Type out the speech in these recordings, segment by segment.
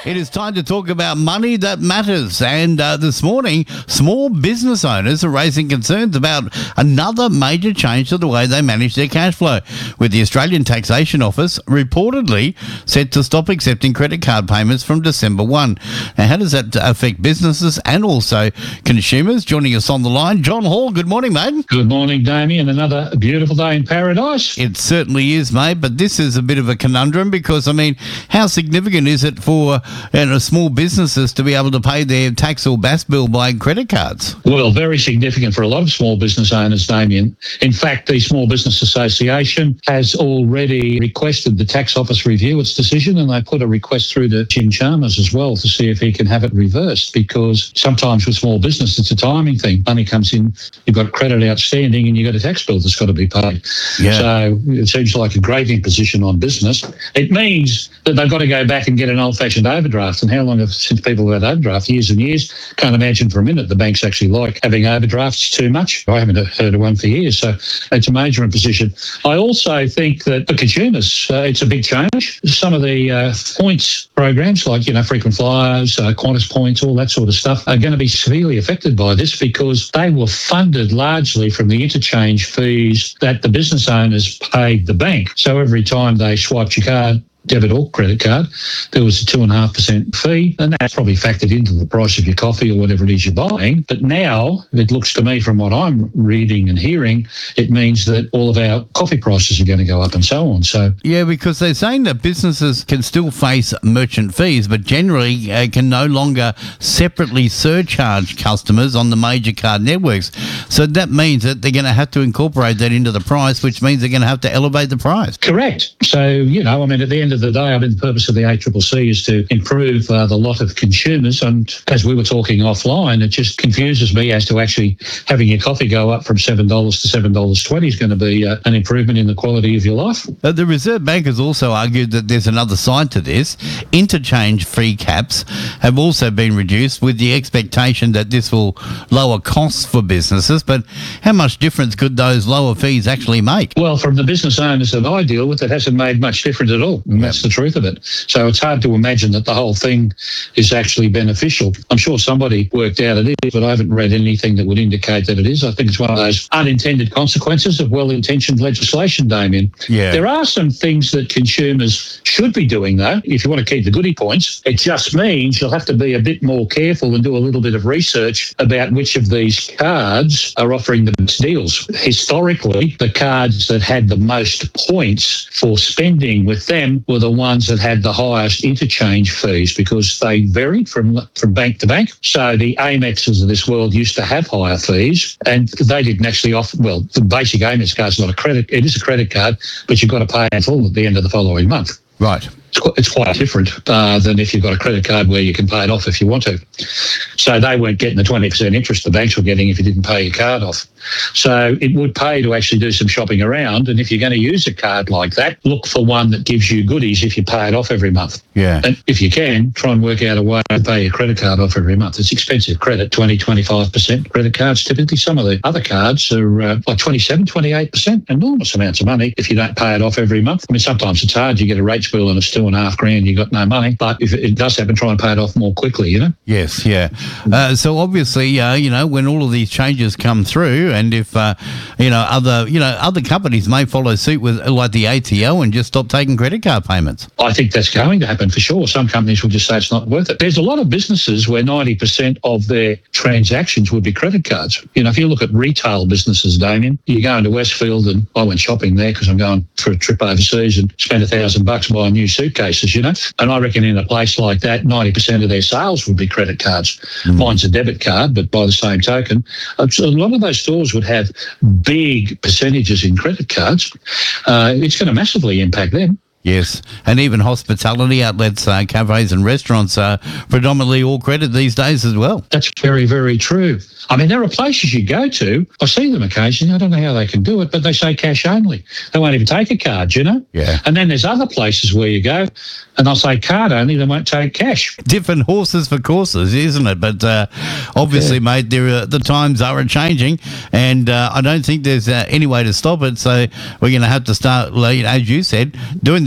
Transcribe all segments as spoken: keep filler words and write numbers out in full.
It is time to talk about money that matters. And uh, this morning, small business owners are raising concerns about another major change to the way they manage their cash flow, with the Australian Taxation Office reportedly set to stop accepting credit card payments from December first. Now, how does that affect businesses and also consumers? Joining us on the line, John Hall. Good morning, mate. Good morning, Damien. Another beautiful day in paradise. It certainly is, mate, but this is a bit of a conundrum because, I mean, how significant is it for you know, small businesses to be able to pay their tax or B A S bill by credit cards? Well, very significant for a lot of small business owners, Damien. In fact, the Small Business Association has already requested the tax office review its decision, and they put a request through to Jim Chalmers as well to see if he can have it reversed, because sometimes with small business, it's a timing thing. Money comes in, you've got credit outstanding, and you've got a tax bill that's got to be paid. Yeah. So it seems like a great imposition on business. It means that they've got to go back and get an old-fashioned overdraft. And how long have since people have had overdraft? Years and years. Can't imagine for a minute the banks actually like having overdrafts too much. I haven't heard of one for years, so it's a major imposition. I also think that for consumers, uh, it's a big change. Some of the uh, points programs, like, you know, frequent flyers, uh, Qantas points, all that sort of stuff, are going to be severely affected by this because they were funded largely from the interchange fees that the business owners paid the bank. So every time they swiped your card, debit or credit card, there was a two and a half percent fee, and that's probably factored into the price of your coffee or whatever it is you're buying. But now it looks to me, from what I'm reading and hearing, it means that all of our coffee prices are going to go up and so on. So yeah, because they're saying that businesses can still face merchant fees, but generally uh, can no longer separately surcharge customers on the major card networks. So that means that they're going to have to incorporate that into the price, which means they're going to have to elevate the price. Correct. So, you know, I mean, at the end of the day, I mean, the purpose of the A C C C is to improve uh, the lot of consumers. And as we were talking offline, it just confuses me as to actually having your coffee go up from seven dollars to seven dollars twenty is going to be uh, an improvement in the quality of your life. Uh, the Reserve Bank has also argued that there's another side to this. Interchange fee caps have also been reduced with the expectation that this will lower costs for businesses. But how much difference could those lower fees actually make? Well, from the business owners that I deal with, it hasn't made much difference at all. And that's the truth of it. So it's hard to imagine that the whole thing is actually beneficial. I'm sure somebody worked out it is, but I haven't read anything that would indicate that it is. I think it's one of those unintended consequences of well-intentioned legislation, Damien. Yeah. There are some things that consumers should be doing, though, if you want to keep the goodie points. It just means you'll have to be a bit more careful and do a little bit of research about which of these cards are offering the best deals. Historically, the cards that had the most points for spending with them were the ones that had the highest interchange fees because they varied from from bank to bank. So the Amexes of this world used to have higher fees, and they didn't actually offer, well, the basic Amex card is not a credit, it is a credit card, but you've got to pay in full at the end of the following month. Right. It's quite, it's quite different uh, than if you've got a credit card where you can pay it off if you want to. So they weren't getting the twenty percent interest the banks were getting if you didn't pay your card off. So it would pay to actually do some shopping around. And if you're going to use a card like that, look for one that gives you goodies if you pay it off every month. Yeah. And if you can, try and work out a way to pay your credit card off every month. It's expensive credit, twenty, twenty-five percent credit cards. Typically, some of the other cards are uh, like twenty-seven, twenty-eight percent, enormous amounts of money if you don't pay it off every month. I mean, sometimes it's hard. You get a rates bill and it's two and a half grand, you got no money. But if it does happen, try and pay it off more quickly, you know? Yes, yeah. Uh, so obviously, uh, you know, when all of these changes come through, and if, uh, you know, other, you know, other companies may follow suit with, like the A T O, and just stop taking credit card payments. I think that's going to happen for sure. Some companies will just say it's not worth it. There's a lot of businesses where ninety percent of their transactions would be credit cards. You know, if you look at retail businesses, Damien, you go into Westfield, and I went shopping there because I'm going for a trip overseas and spend a thousand bucks buying new suitcases, you know. And I reckon in a place like that, ninety percent of their sales would be credit cards. Mm. Mine's a debit card, but by the same token, a lot of those stores would have big percentages in credit cards. Uh, it's going to massively impact them. Yes, and even hospitality outlets, uh, cafes and restaurants are predominantly all credit these days as well. That's very, very true. I mean, there are places you go to, I see them occasionally, I don't know how they can do it, but they say cash only. They won't even take a card, you know? Yeah. And then there's other places where you go and they'll say card only, they won't take cash. Different horses for courses, isn't it? But uh, obviously, yeah. mate, there are, the times are changing, and uh, I don't think there's uh, any way to stop it. So we're going to have to start, as you said, doing the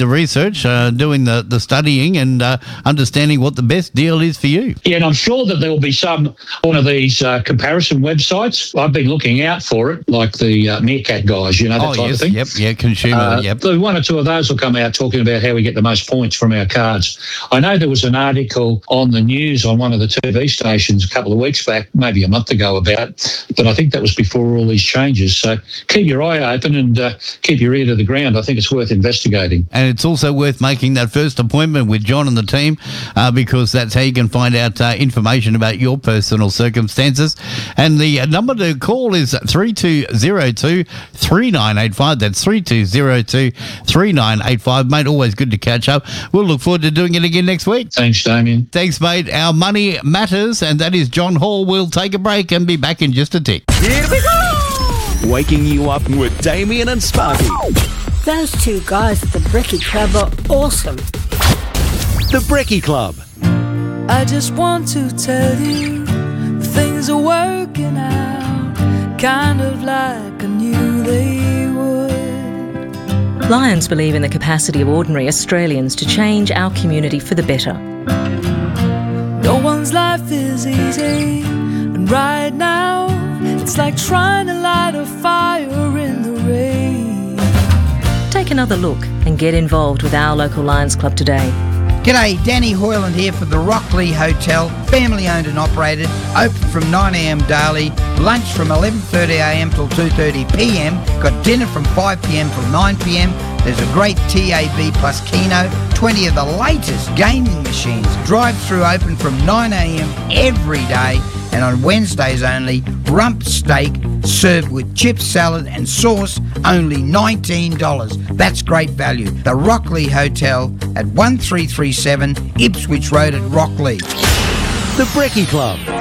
the research, uh, doing the, the studying and uh, understanding what the best deal is for you. Yeah, and I'm sure that there will be some, one of these uh, comparison websites. I've been looking out for it, like the uh, Meerkat guys, you know, that oh, type yes, of thing. Yep, yeah, consumer, uh, yep. The one or two of those will come out talking about how we get the most points from our cards. I know there was an article on the news on one of the T V stations a couple of weeks back, maybe a month ago about, but I think that was before all these changes. So keep your eye open and uh, keep your ear to the ground. I think it's worth investigating. And it's also worth making that first appointment with John and the team uh, because that's how you can find out uh, information about your personal circumstances. And the number to call is three two zero two, three nine eight five. That's three two zero two, three nine eight five. Mate, always good to catch up. We'll look forward to doing it again next week. Thanks, Damien. Thanks, mate. Our money matters, and that is John Hall. We'll take a break and be back in just a tick. Here we go! Waking you up with Damien and Sparky. Those two guys at the Brekkie Club are awesome. The Brekkie Club. I just want to tell you things are working out, kind of like I knew they would. Lions believe in the capacity of ordinary Australians to change our community for the better. No one's life is easy, and right now it's like trying to light a fire in the rain. Take another look and get involved with our local Lions Club today. G'day, Danny Hoyland here for the Rockley Hotel, family owned and operated, open from nine a m daily, lunch from eleven thirty a m till two thirty p m, got dinner from five p m till nine p m, there's a great T A B plus Keno, twenty of the latest gaming machines, drive-through open from nine a m every day, and on Wednesdays only, rump steak served with chip salad and sauce, only nineteen dollars. That's great value. The Rockley Hotel at one three three seven Ipswich Road at Rockley. The Brekkie Club.